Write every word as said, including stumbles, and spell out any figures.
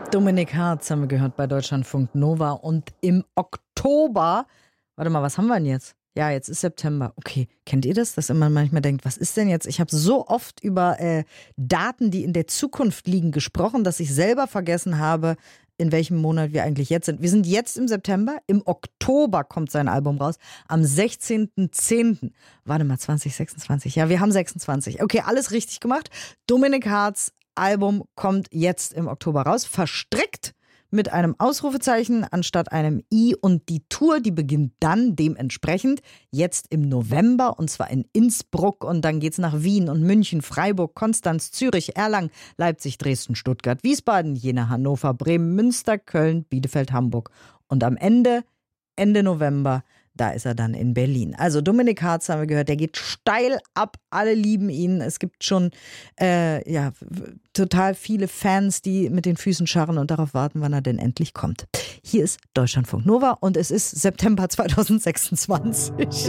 Dominik Hartz haben wir gehört bei Deutschlandfunk Nova. Und im Oktober, warte mal, was haben wir denn jetzt? Ja, jetzt ist September. Okay, kennt ihr das, dass man manchmal denkt, was ist denn jetzt? Ich habe so oft über äh, Daten, die in der Zukunft liegen, gesprochen, dass ich selber vergessen habe, in welchem Monat wir eigentlich jetzt sind. Wir sind jetzt im September, im Oktober kommt sein Album raus, am sechzehnten zehnten Warte mal, zwanzig sechsundzwanzig, ja, wir haben sechsundzwanzig. Okay, alles richtig gemacht. Dominik Hartz Album kommt jetzt im Oktober raus, verstrickt mit einem Ausrufezeichen anstatt einem I, und die Tour, die beginnt dann dementsprechend jetzt im November, und zwar in Innsbruck, und dann geht's nach Wien und München, Freiburg, Konstanz, Zürich, Erlangen, Leipzig, Dresden, Stuttgart, Wiesbaden, Jena, Hannover, Bremen, Münster, Köln, Bielefeld, Hamburg, und am Ende, Ende November, da ist er dann in Berlin. Also Dominik Hartz haben wir gehört, der geht steil ab, alle lieben ihn. Es gibt schon äh, ja, total viele Fans, die mit den Füßen scharren und darauf warten, wann er denn endlich kommt. Hier ist Deutschlandfunk Nova und es ist September zweitausendsechsundzwanzig.